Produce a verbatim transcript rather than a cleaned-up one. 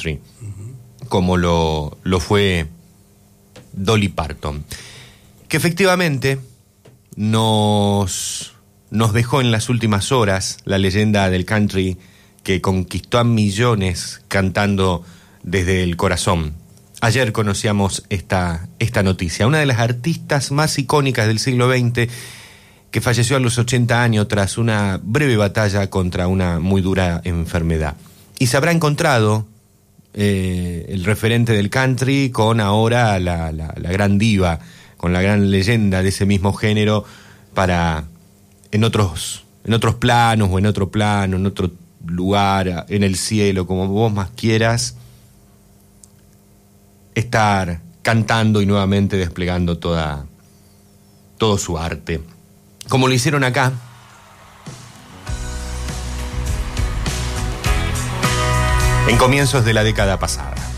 country, uh-huh. como lo, lo fue Dolly Parton, que efectivamente nos, nos dejó en las últimas horas la leyenda del country que conquistó a millones cantando desde el corazón. Ayer conocíamos esta, esta noticia. Una de las artistas más icónicas del siglo veinte que falleció a los ochenta años tras una breve batalla contra una muy dura enfermedad. Y se habrá encontrado eh, el referente del country con ahora la, la, la gran diva, con la gran leyenda de ese mismo género para en otros, en otros planos o en otro plano, en otro lugar, en el cielo, como vos más quieras, estar cantando y nuevamente desplegando toda, todo su arte, como lo hicieron acá en comienzos de la década pasada.